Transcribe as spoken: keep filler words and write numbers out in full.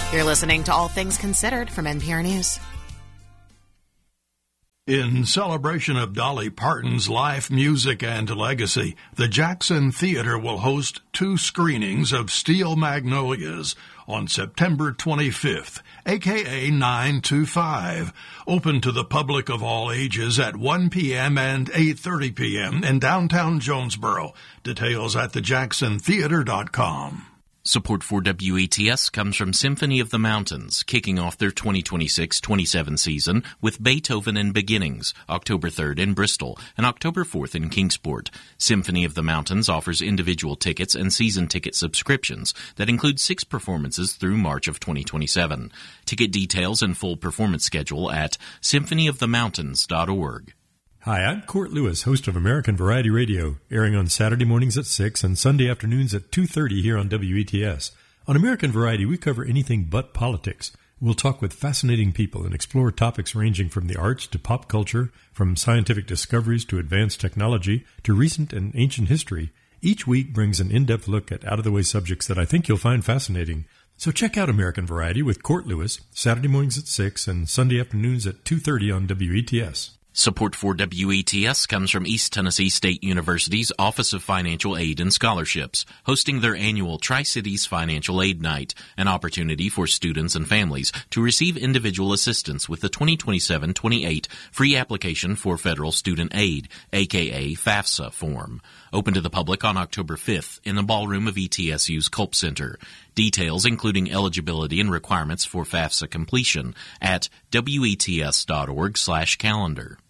You're listening to All Things Considered from N P R News. In celebration of Dolly Parton's life, music, and legacy, the Jackson Theater will host two screenings of Steel Magnolias on September twenty-fifth, aka nine twenty-five, open to the public of all ages at one p.m. and eight thirty p.m. in downtown Jonesboro. Details at the jackson theater dot com. Support for W E T S comes from Symphony of the Mountains, kicking off their twenty twenty-six twenty-seven season with Beethoven and Beginnings, October third in Bristol and October fourth in Kingsport. Symphony of the Mountains offers individual tickets and season ticket subscriptions that include six performances through March of twenty twenty-seven. Ticket details and full performance schedule at symphony of the mountains dot org. Hi, I'm Court Lewis, host of American Variety Radio, airing on Saturday mornings at six and Sunday afternoons at two thirty here on W E T S. On American Variety, we cover anything but politics. We'll talk with fascinating people and explore topics ranging from the arts to pop culture, from scientific discoveries to advanced technology to recent and ancient history. Each week brings an in-depth look at out-of-the-way subjects that I think you'll find fascinating. So check out American Variety with Court Lewis, Saturday mornings at six and Sunday afternoons at two thirty on W E T S. Support for W E T S comes from East Tennessee State University's Office of Financial Aid and Scholarships, hosting their annual Tri-Cities Financial Aid Night, an opportunity for students and families to receive individual assistance with the twenty twenty-seven twenty-eight free application for federal student aid, aka FAFSA form. Open to the public on October fifth in the ballroom of E T S U's Culp Center. Details, including eligibility and requirements for FAFSA completion, at W E T S dot org slash calendar.